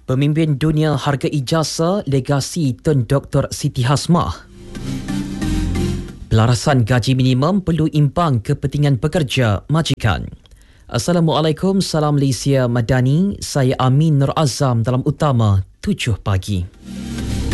Pemimpin dunia harga ijazah legasi Tun Dr. Siti Hasmah. Pelarasan gaji minimum perlu imbang kepentingan pekerja majikan. Assalamualaikum, salam Malaysia Madani. Saya Amin Nur Azam dalam Utama 7 pagi.